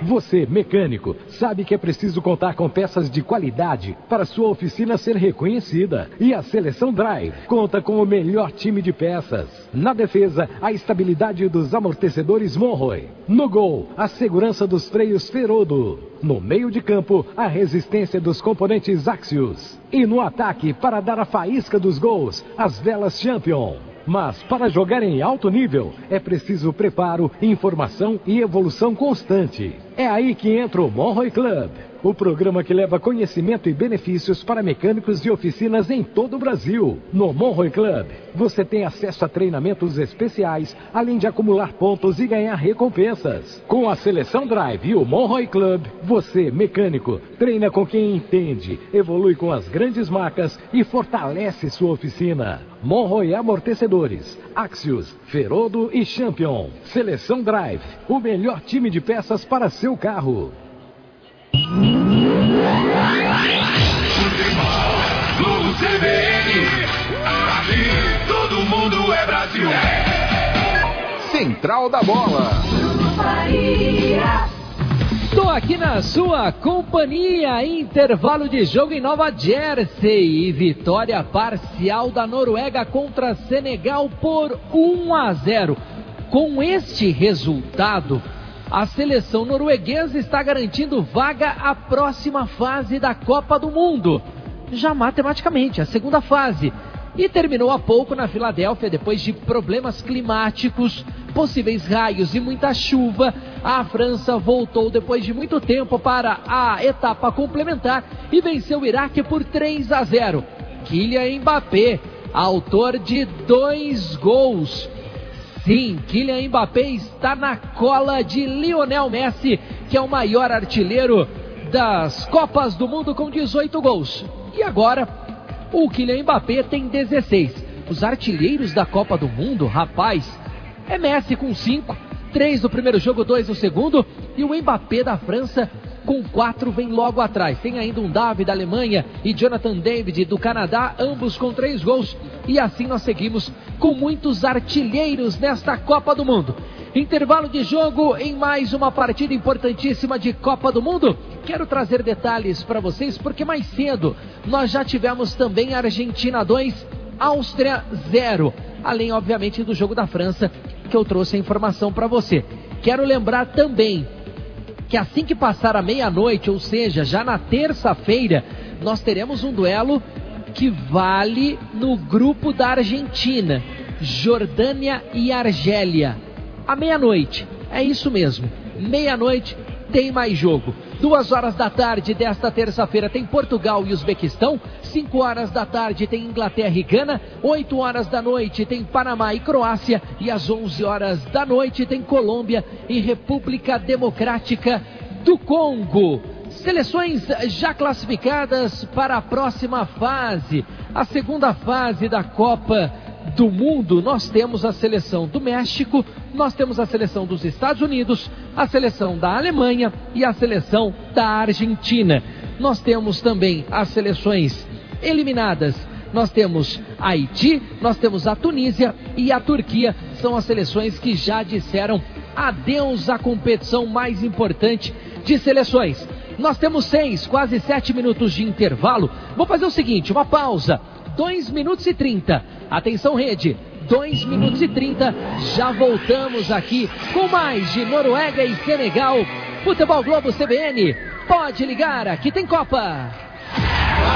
Você, mecânico, sabe que é preciso contar com peças de qualidade para sua oficina ser reconhecida. E a Seleção Drive conta com o melhor time de peças. Na defesa, a estabilidade dos amortecedores Monroe. No gol, a segurança dos freios Ferodo. No meio de campo, a resistência dos componentes Axios. E no ataque, para dar a faísca dos gols, as velas Champion. Mas para jogar em alto nível, é preciso preparo, informação e evolução constante. É aí que entra o Monroe Club, o programa que leva conhecimento e benefícios para mecânicos de oficinas em todo o Brasil. No Monroe Club, você tem acesso a treinamentos especiais, além de acumular pontos e ganhar recompensas. Com a Seleção Drive e o Monroe Club, você, mecânico, treina com quem entende, evolui com as grandes marcas e fortalece sua oficina. Monroe Amortecedores, Axios, Ferodo e Champion. Seleção Drive, o melhor time de peças para seu carro. Globo CBN, aqui todo mundo é Brasil. Central da Bola. Tô aqui na sua companhia, intervalo de jogo em Nova Jersey e vitória parcial da Noruega contra Senegal por 1-0. Com este resultado, a seleção norueguesa está garantindo vaga à próxima fase da Copa do Mundo, já matematicamente, a segunda fase. E terminou há pouco na Filadélfia, depois de problemas climáticos, possíveis raios e muita chuva. A França voltou depois de muito tempo para a etapa complementar e venceu o Iraque por 3-0. Kylian Mbappé, autor de 2 gols. Sim, Kylian Mbappé está na cola de Lionel Messi, que é o maior artilheiro das Copas do Mundo com 18 gols. E agora, o Kylian Mbappé tem 16. Os artilheiros da Copa do Mundo, rapaz, é Messi com 5, 3 no primeiro jogo, 2 no segundo, e o Mbappé da França com 4 vem logo atrás. Tem ainda um David da Alemanha e Jonathan David do Canadá, ambos com 3 gols. E assim nós seguimos com muitos artilheiros nesta Copa do Mundo. Intervalo de jogo em mais uma partida importantíssima de Copa do Mundo. Quero trazer detalhes para vocês porque mais cedo nós já tivemos também Argentina 2, Áustria 0. Além, obviamente, do jogo da França, que eu trouxe a informação para você. Quero lembrar também que assim que passar a meia-noite, ou seja, já na terça-feira, nós teremos um duelo que vale no grupo da Argentina, Jordânia e Argélia. À meia-noite, é isso mesmo, meia-noite tem mais jogo. 14h desta terça-feira tem Portugal e Uzbequistão, 17h tem Inglaterra e Gana, 20h tem Panamá e Croácia e às 23h tem Colômbia e República Democrática do Congo. Seleções já classificadas para a próxima fase, a segunda fase da Copa do Mundo. Nós temos a seleção do México, nós temos a seleção dos Estados Unidos, a seleção da Alemanha e a seleção da Argentina. Nós temos também as seleções eliminadas. Nós temos a Haiti, nós temos a Tunísia e a Turquia. São as seleções que já disseram adeus à competição mais importante de seleções. Nós temos 6, quase 7 minutos de intervalo. Vou fazer o seguinte, uma pausa. 2 minutos e 30. Atenção, rede. 2 minutos e 30. Já voltamos aqui com mais de Noruega e Senegal. Futebol Globo CBN. Pode ligar, aqui tem Copa.